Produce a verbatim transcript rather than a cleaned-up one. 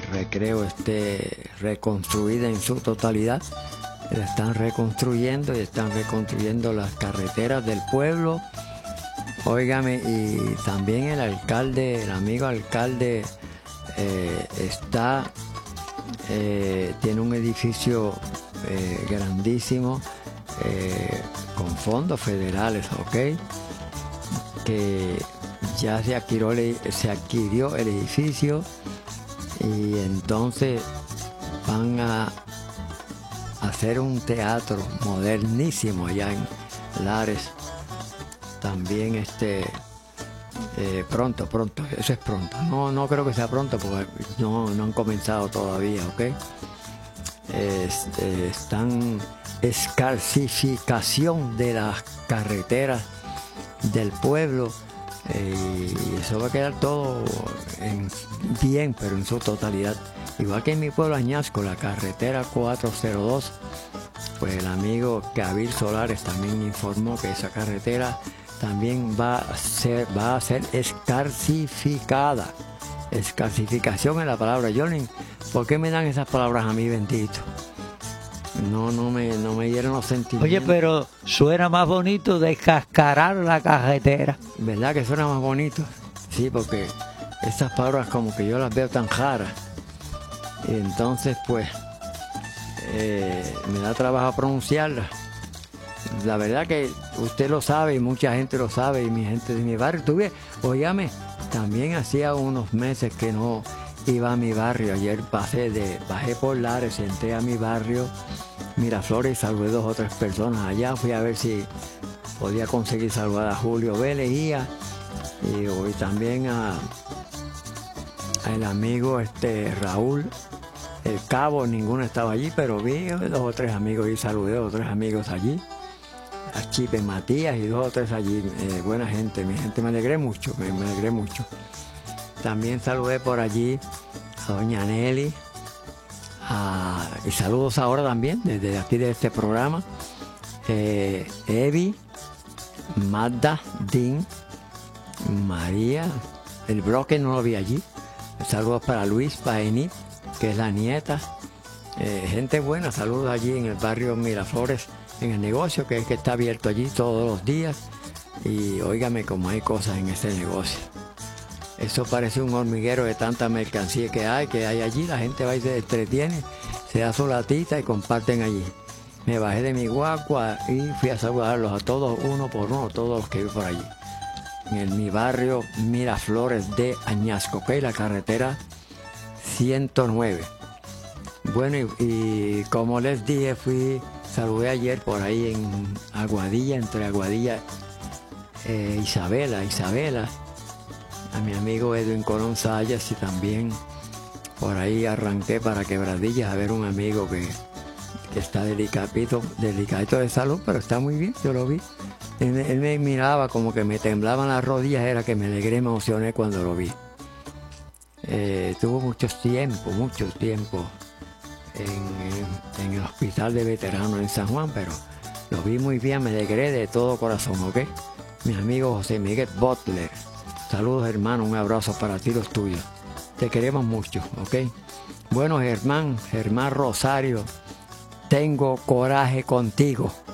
Recreo esté reconstruida en su totalidad. La están reconstruyendo y están reconstruyendo las carreteras del pueblo. Óigame, y también el alcalde, el amigo alcalde eh, está, eh, tiene un edificio eh, grandísimo eh, con fondos federales, ¿ok? Que ya se adquirió, se adquirió el edificio y entonces van a hacer un teatro modernísimo allá en Lares. También este eh, pronto, pronto, eso es pronto. No, no creo que sea pronto porque no, no han comenzado todavía, ¿ok? Es, eh, están escarcificación de las carreteras del pueblo eh, y eso va a quedar todo en, bien, pero en su totalidad. Igual que en mi pueblo Añasco, la carretera cuatrocientos dos, pues el amigo Gabriel Solares también informó que esa carretera también va a ser, va a ser escarcificada. Escarcificación es la palabra. Jolín, ¿por qué me dan esas palabras a mí, bendito? No, no me, no me dieron los sentimientos. Oye, pero suena más bonito descascarar la carretera. ¿Verdad que suena más bonito? Sí, porque esas palabras como que yo las veo tan raras. Y entonces, pues, eh, me da trabajo pronunciarlas. La verdad que usted lo sabe y mucha gente lo sabe y mi gente de mi barrio. Tuve, óyame, también hacía unos meses que no iba a mi barrio. Ayer pasé de, bajé por Lares, entré a mi barrio Miraflores y saludé dos o tres personas allá. Fui a ver si podía conseguir saludar a Julio Vélez y, a, y hoy también a, a el amigo este Raúl El Cabo. Ninguno estaba allí, pero vi dos o tres amigos y saludé a dos o tres amigos allí. A Chipe Matías y dos o tres allí, eh, buena gente, mi gente, me alegré mucho, me, me alegré mucho. También saludé por allí a doña Nelly, a, y saludos ahora también, desde aquí de este programa, eh, Evi, Magda, Dean, María, el Broque no lo vi allí, saludos para Luis, para Enid, que es la nieta, eh, gente buena, saludos allí en el barrio Miraflores, en el negocio que es que está abierto allí todos los días y óigame como hay cosas en ese negocio. Eso parece un hormiguero de tanta mercancía que hay, que hay allí, la gente va y se entretiene, se da su latita y comparten allí. Me bajé de mi guagua y fui a saludarlos a todos, uno por uno, todos los que vi por allí. En el, mi barrio Miraflores de Añasco, que es la carretera ciento nueve. Bueno, y, y como les dije, fui... Saludé ayer por ahí en Aguadilla, entre Aguadilla e eh, Isabela, Isabela, a mi amigo Edwin Colón Sayas y también por ahí arranqué para Quebradillas a ver un amigo que, que está delicadito, delicadito de salud, pero está muy bien, yo lo vi. Él, él me miraba como que me temblaban las rodillas, era que me alegré, me emocioné cuando lo vi. Eh, tuvo muchos tiempos, mucho tiempo. En, en el hospital de veteranos en San Juan, pero lo vi muy bien, me alegré de todo corazón, ¿ok? Mi amigo José Miguel Butler, saludos hermano, un abrazo para ti, los tuyos, te queremos mucho, ¿ok? Bueno, Germán, Germán Rosario, tengo coraje contigo.